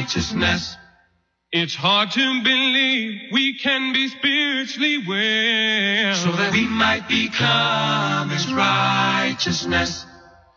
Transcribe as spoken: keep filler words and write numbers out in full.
righteousness. It's hard to believe we can be spiritually well, so that we might become His righteousness.